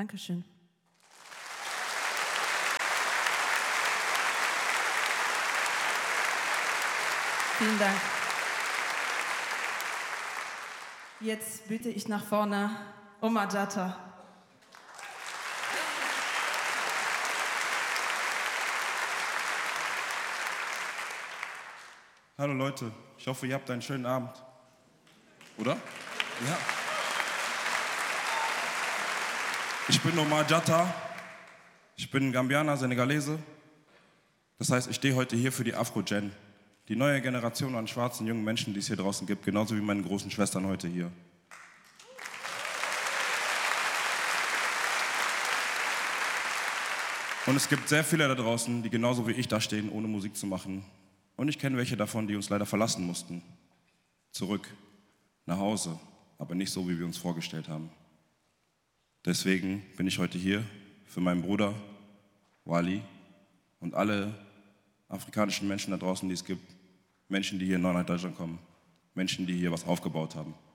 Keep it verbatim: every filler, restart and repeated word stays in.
Dankeschön. Vielen Dank. Jetzt bitte ich nach vorne Omar Jatta. Hallo Leute, ich hoffe, ihr habt einen schönen Abend. Oder? Ja. Ich bin Omar Jatta. Ich bin Gambianer, Senegalese. Das heißt, ich stehe heute hier für die Afro-Gen. Die neue Generation an schwarzen jungen Menschen, die es hier draußen gibt, genauso wie meine großen Schwestern heute hier. Und es gibt sehr viele da draußen, die genauso wie ich da stehen, ohne Musik zu machen. Und ich kenne welche davon, die uns leider verlassen mussten. Zurück, nach Hause, aber nicht so, wie wir uns vorgestellt haben. Deswegen bin ich heute hier für meinen Bruder Wally und alle afrikanischen Menschen da draußen, die es gibt. Menschen, die hier neu nach Deutschland kommen. Menschen, die hier was aufgebaut haben.